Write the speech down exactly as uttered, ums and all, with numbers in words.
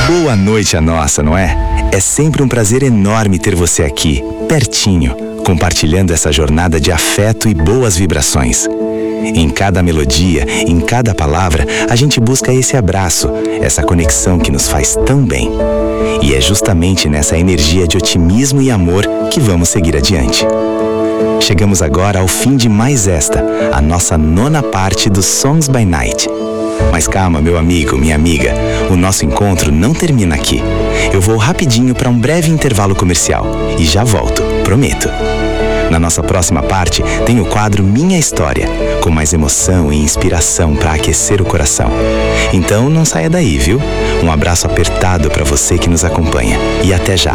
Boa noite a nossa, não é? É sempre um prazer enorme ter você aqui, pertinho, compartilhando essa jornada de afeto e boas vibrações. Em cada melodia, em cada palavra, a gente busca esse abraço, essa conexão que nos faz tão bem. E é justamente nessa energia de otimismo e amor que vamos seguir adiante. Chegamos agora ao fim de mais esta, a nossa nona parte do Songs by Night. Mas calma, meu amigo, minha amiga, o nosso encontro não termina aqui. Eu vou rapidinho para um breve intervalo comercial e já volto, prometo. Na nossa próxima parte tem o quadro Minha História, com mais emoção e inspiração para aquecer o coração. Então não saia daí, viu? Um abraço apertado para você que nos acompanha e até já.